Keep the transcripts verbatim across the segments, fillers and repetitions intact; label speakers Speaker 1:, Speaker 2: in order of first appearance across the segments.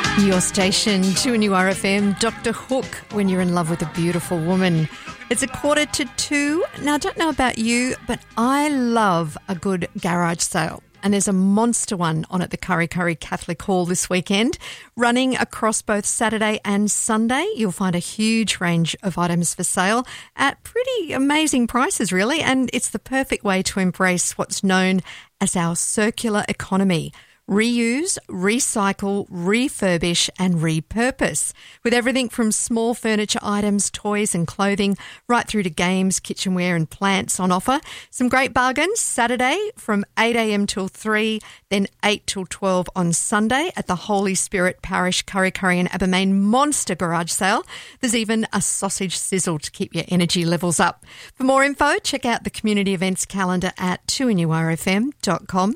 Speaker 1: Your station, two N U R F M, Doctor Hook, when you're in love with a beautiful woman. It's a quarter to two. Now, I don't know about you, but I love a good garage sale. And there's a monster one on at the Kurri Kurri Catholic Hall this weekend. Running across both Saturday and Sunday, you'll find a huge range of items for sale at pretty amazing prices, really. And it's the perfect way to embrace what's known as our circular economy. Reuse, recycle, refurbish and repurpose. With everything from small furniture items, toys and clothing, right through to games, kitchenware and plants on offer. Some great bargains Saturday from eight a.m. till three, then eight till twelve on Sunday at the Holy Spirit Parish Kurri Kurri and Abermain Monster Garage Sale. There's even a sausage sizzle to keep your energy levels up. For more info, check out the community events calendar at two N U R F M dot com.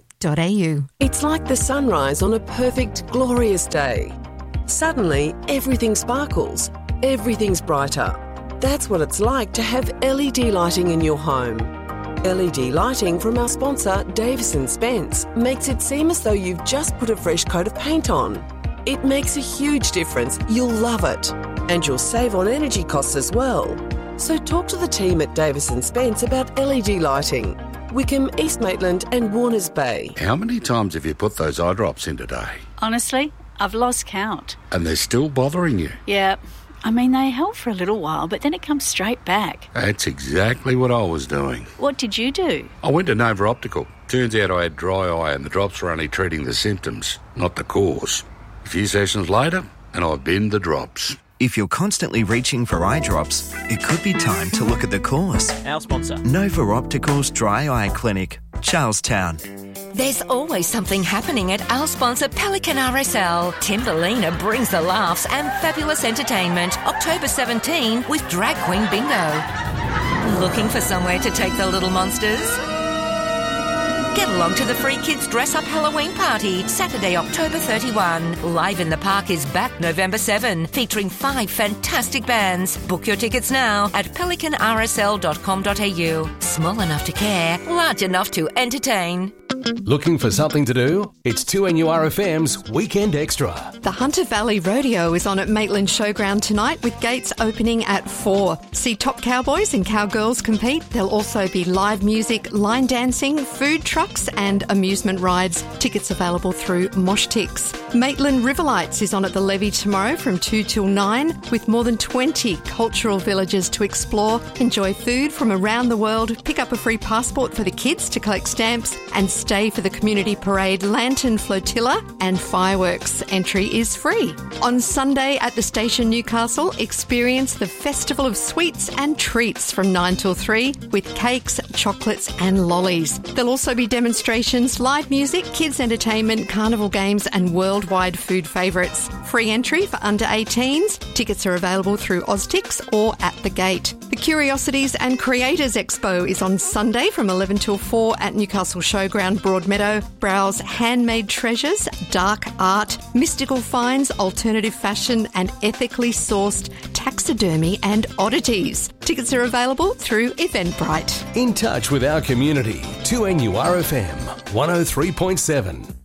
Speaker 2: It's like the sunrise on a perfect, glorious day. Suddenly, everything sparkles. Everything's brighter. That's what it's like to have L E D lighting in your home. L E D lighting from our sponsor, Davis and Spence, makes it seem as though you've just put a fresh coat of paint on. It makes a huge difference. You'll love it. And you'll save on energy costs as well. So talk to the team at Davis and Spence about L E D lighting. Wickham, East Maitland and Warners Bay.
Speaker 3: How many times have you put those eye drops in today?
Speaker 4: Honestly, I've lost count.
Speaker 3: And they're still bothering you?
Speaker 4: Yeah. I mean, they help for a little while, but then it comes straight back.
Speaker 3: That's exactly what I was doing.
Speaker 4: What did you do?
Speaker 3: I went to Nova Optical. Turns out I had dry eye and the drops were only treating the symptoms, not the cause. A few sessions later, and I've binned the drops.
Speaker 5: If you're constantly reaching for eye drops, it could be time to look at the cause.
Speaker 6: Our sponsor.
Speaker 5: Nova Optical's Dry Eye Clinic, Charlestown.
Speaker 7: There's always something happening at our sponsor Pelican R S L. Timberlina brings the laughs and fabulous entertainment. October seventeenth with Drag Queen Bingo. Looking for somewhere to take the little monsters? Get along to the Free Kids Dress Up Halloween Party, Saturday, October thirty-first. Live in the Park is back November seventh, featuring five fantastic bands. Book your tickets now at pelican r s l dot com dot a u. Small enough to care, large enough to entertain.
Speaker 8: Looking for something to do? It's two N U R F M's Weekend Extra.
Speaker 1: The Hunter Valley Rodeo is on at Maitland Showground tonight with gates opening at four. See top cowboys and cowgirls compete. There'll also be live music, line dancing, food trucks and amusement rides. Tickets available through Moshtix. Maitland Riverlights is on at the Levee tomorrow from two till nine with more than twenty cultural villages to explore. Enjoy food from around the world, pick up a free passport for the kids to collect stamps and stay for the community parade, lantern flotilla and fireworks. Entry is free. On Sunday at the station Newcastle, experience the Festival of Sweets and Treats from nine till three with cakes, chocolates and lollies. There'll also be demonstrations, live music, kids entertainment, carnival games and worldwide food favourites. Free entry for under eighteens. Tickets are available through Oztix or at the gate. The Curiosities and Creators Expo is on Sunday from eleven till four at Newcastle Showground, Broadmeadow. Browse handmade treasures, dark art, mystical finds, alternative fashion and ethically sourced taxidermy and oddities. Tickets are available through Eventbrite.
Speaker 8: In touch with our community, two N U R F M, one oh three point seven.